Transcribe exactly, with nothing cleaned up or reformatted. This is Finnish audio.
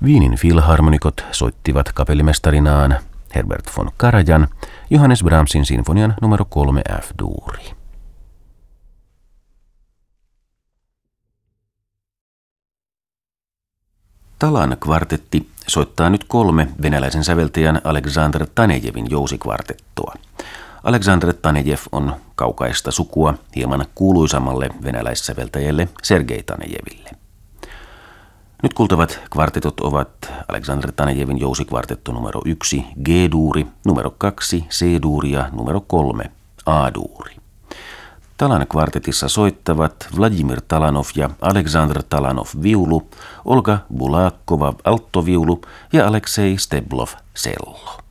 Wienin filharmonikot soittivat kapellimestarinaan Herbert von Karajan Johannes Brahmsin sinfonian numero kolme F-duuri. Talan kvartetti soittaa nyt kolme venäläisen säveltäjän Aleksandr Tanejevin jousikvartettua. Aleksandr Tanejev on kaukaista sukua hieman kuuluisammalle venäläissäveltäjälle Sergei Tanejeville. Nyt kuultavat kvartetot ovat Aleksandr Tanejevin jousikvartetto numero yksi G-duuri, numero kaksi C-duuri ja numero kolme A-duuri. Talan kvartetissa soittavat Vladimir Talanov ja Aleksandr Talanov viulu, Olga Bulakova alttoviulu ja Aleksei Steblov cello.